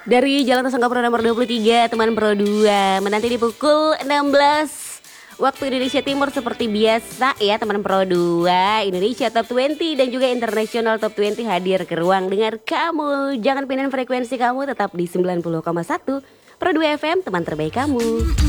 Dari Jalan Tasangka Pro nomor 23, teman Pro 2. Menanti di pukul 16 waktu Indonesia Timur seperti biasa ya teman Pro 2. Indonesia Top 20 dan juga International Top 20 hadir ke ruang dengar kamu. Jangan pindahin frekuensi kamu, tetap di 90,1 Pro 2 FM, teman terbaik kamu.